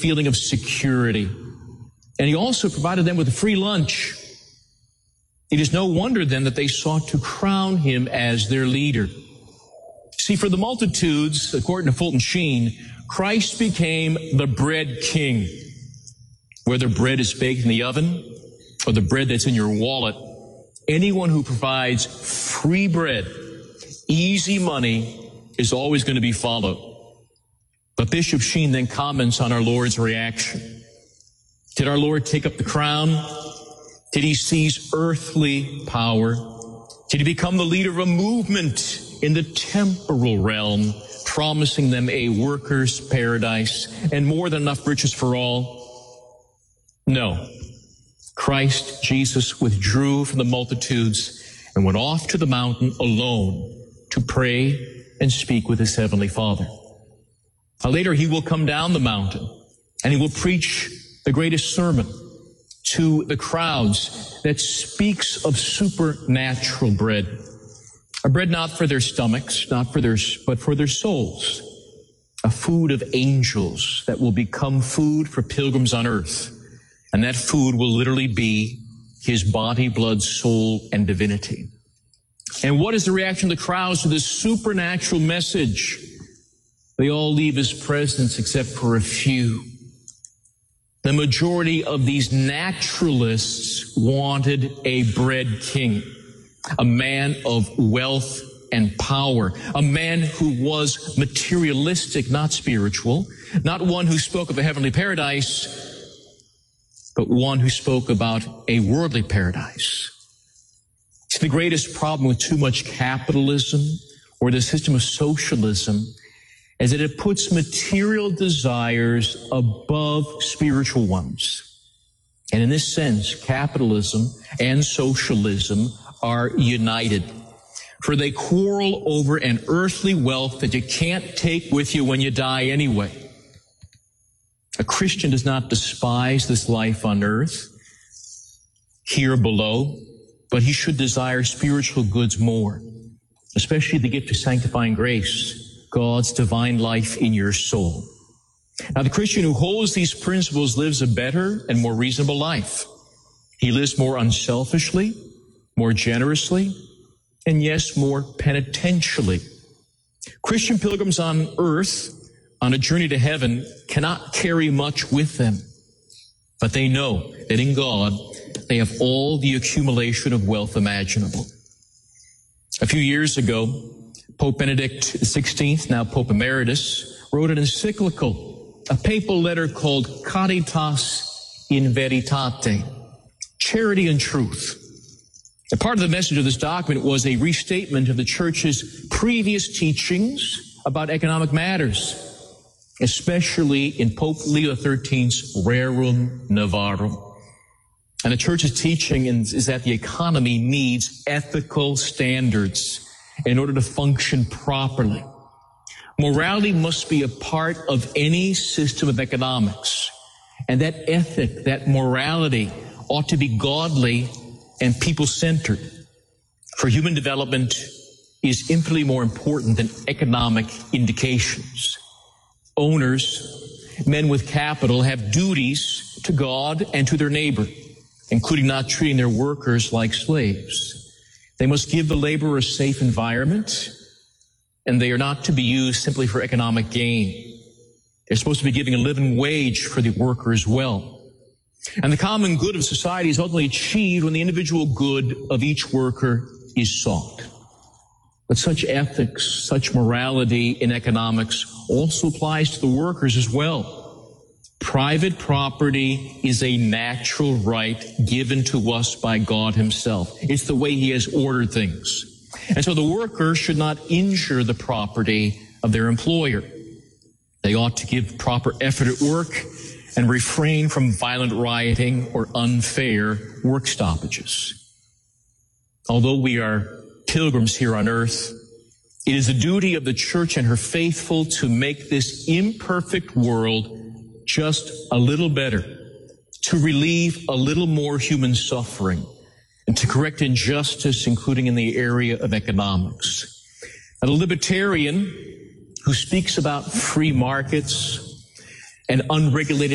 feeling of security. And he also provided them with a free lunch. It is no wonder then that they sought to crown him as their leader. See, for the multitudes, according to Fulton Sheen, Christ became the bread king. Whether bread is baked in the oven or the bread that's in your wallet, anyone who provides free bread, easy money, is always going to be followed. But Bishop Sheen then comments on our Lord's reaction. Did our Lord take up the crown? Did he seize earthly power? Did he become the leader of a movement in the temporal realm, promising them a workers' paradise and more than enough riches for all? No. Christ Jesus withdrew from the multitudes and went off to the mountain alone to pray and speak with his heavenly Father. Now later he will come down the mountain and he will preach the greatest sermon to the crowds that speaks of supernatural bread. A bread not for their stomachs, but for their souls. A food of angels that will become food for pilgrims on earth. And that food will literally be his body, blood, soul, and divinity. And what is the reaction of the crowds to this supernatural message? They all leave his presence except for a few. The majority of these naturalists wanted a bread king, a man of wealth and power, a man who was materialistic, not spiritual, not one who spoke of a heavenly paradise, but one who spoke about a worldly paradise. See, the greatest problem with too much capitalism or the system of socialism is that it puts material desires above spiritual ones. And in this sense, capitalism and socialism are united. For they quarrel over an earthly wealth that you can't take with you when you die anyway. A Christian does not despise this life on earth, here below, but he should desire spiritual goods more, especially the gift of sanctifying grace, God's divine life in your soul. Now, the Christian who holds these principles lives a better and more reasonable life. He lives more unselfishly, more generously, and yes, more penitentially. Christian pilgrims on earth, on a journey to heaven, cannot carry much with them, but they know that in God they have all the accumulation of wealth imaginable. A few years ago, Pope Benedict XVI, now Pope Emeritus, wrote an encyclical, a papal letter called Caritas in Veritate, Charity and Truth. And part of the message of this document was a restatement of the Church's previous teachings about economic matters, especially in Pope Leo XIII's Rerum Novarum. And the Church's teaching is that the economy needs ethical standards in order to function properly. Morality must be a part of any system of economics. And that ethic, that morality, ought to be godly and people-centered. For human development is infinitely more important than economic indications. Owners, men with capital, have duties to God and to their neighbor, including not treating their workers like slaves. They must give the laborer a safe environment, and they are not to be used simply for economic gain. They're supposed to be giving a living wage for the worker as well. And the common good of society is ultimately achieved when the individual good of each worker is sought. But such ethics, such morality in economics also applies to the workers as well. Private property is a natural right given to us by God himself. It's the way he has ordered things. And so the worker should not injure the property of their employer. They ought to give proper effort at work and refrain from violent rioting or unfair work stoppages. Although we are pilgrims here on earth, it is the duty of the Church and her faithful to make this imperfect world just a little better, to relieve a little more human suffering, and to correct injustice, including in the area of economics. And a libertarian who speaks about free markets and unregulated